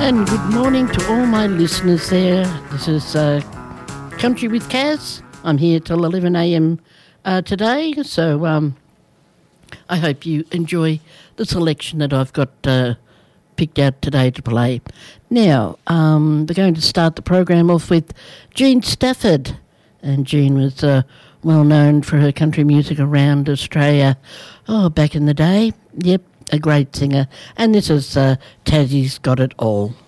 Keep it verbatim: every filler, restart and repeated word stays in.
And good morning to all my listeners there. This is uh, Country with Kaz. I'm here till eleven a.m. Uh, today, so um, I hope you enjoy the selection that I've got uh, picked out today to play. Now, um, we're going to start the program off with Jean Stafford. And Jean was uh, well known for her country music around Australia, oh, back in the day. Yep, a great singer. And this is uh, Tassie's Got It All.